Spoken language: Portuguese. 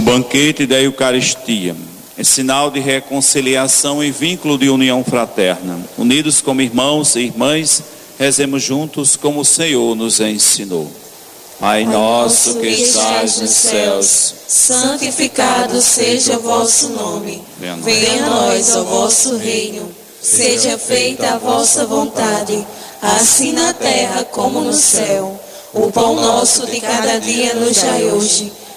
Banquete da Eucaristia é sinal de reconciliação e vínculo de união fraterna. Unidos como irmãos e irmãs, rezemos juntos como o Senhor nos ensinou. Pai nosso que estais nos céus, santificado seja o vosso nome. Venha a nós o vosso reino. Seja feita a vossa vontade, assim na terra como no céu. O pão nosso de cada dia nos dai hoje.